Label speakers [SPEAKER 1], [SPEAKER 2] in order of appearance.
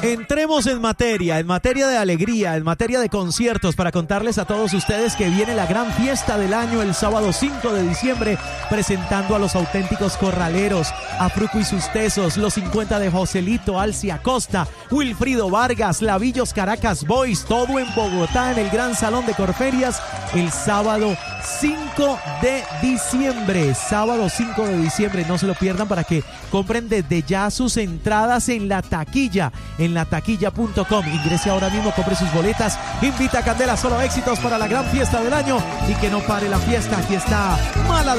[SPEAKER 1] Entremos en materia de alegría, en materia de conciertos, para contarles a todos ustedes que viene la gran fiesta del año el sábado 5 de diciembre, presentando a los auténticos corraleros, a Fruco y sus tesos, los 50 de Joselito, Alcia Costa, Wilfrido Vargas, Lavillos Caracas Boys, todo en Bogotá, en el Gran Salón de Corferias, el sábado 5 de diciembre. Sábado 5 de diciembre, no se lo pierdan para que compren desde ya sus entradas en la taquilla, en lataquilla.com. Ingrese ahora mismo, compre sus boletas, invita a Candela, solo éxitos para la gran fiesta del año y que no pare la fiesta. Aquí está Mala